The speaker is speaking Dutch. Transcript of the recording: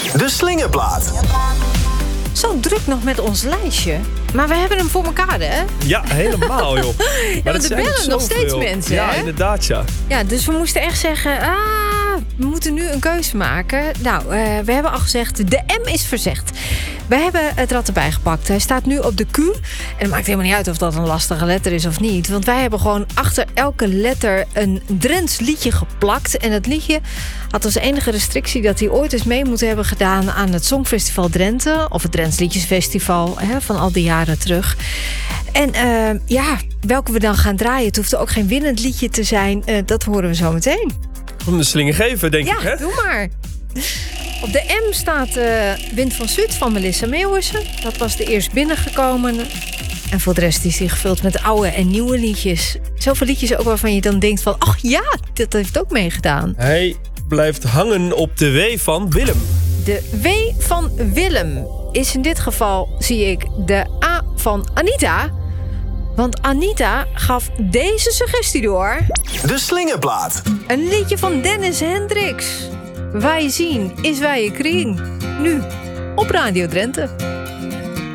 De Slingerplaat. Zo druk nog met ons lijstje. Maar we hebben hem voor elkaar, hè? Ja, helemaal, joh. Maar er bellen nog steeds mensen, Ja, hè? inderdaad, ja. Ja, dus we moesten echt zeggen... we moeten nu een keuze maken. Nou, we hebben al gezegd, de M is verzegd. We hebben het rad erbij gepakt. Hij staat nu op de Q. En het maakt helemaal niet uit of dat een lastige letter is of niet. Want wij hebben gewoon achter elke letter een Drents liedje geplakt. En het liedje had als enige restrictie dat hij ooit eens mee moet hebben gedaan aan het Songfestival Drenthe. Of het Drents Liedjesfestival, van al die jaren terug. En welke we dan gaan draaien. Het hoeft ook geen winnend liedje te zijn. Dat horen we zo meteen. Om de slinger geven, denk ik, hè? Ja, doe maar. Op de M staat Wind van Zuid van Melissa Meeuwissen. Dat was de eerst binnengekomene. En voor de rest is hij gevuld met oude en nieuwe liedjes. Zoveel liedjes ook waarvan je dan denkt van... ach ja, dat heeft ook meegedaan. Hij blijft hangen op de W van Willem. De W van Willem is in dit geval, zie ik, de A van Anita. Want Anita gaf deze suggestie door. De Slingerplaat. Een liedje van Dennis Hendricks. Wij zien is wij je kriegen. Nu op Radio Drenthe.